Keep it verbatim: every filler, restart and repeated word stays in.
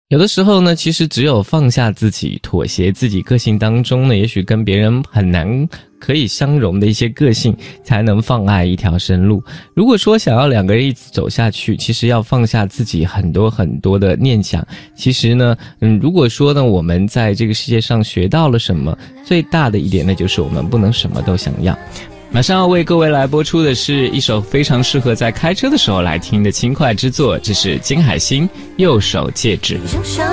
有的时候呢，其实只有放下自己，妥协自己个性当中呢，也许跟别人很难可以相容的一些个性，才能放爱一条生路。如果说想要两个人一起走下去，其实要放下自己很多很多的念想。其实呢，嗯，如果说呢，我们在这个世界上学到了什么，最大的一点呢，就是我们不能什么都想要。马上要为各位来播出的是一首非常适合在开车的时候来听的轻快之作，这是金海心《右手戒指》。